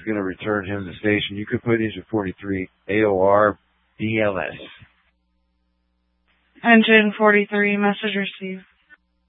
going to return him to the station. You could put Engine 43 AOR BLS. Engine 43, message received.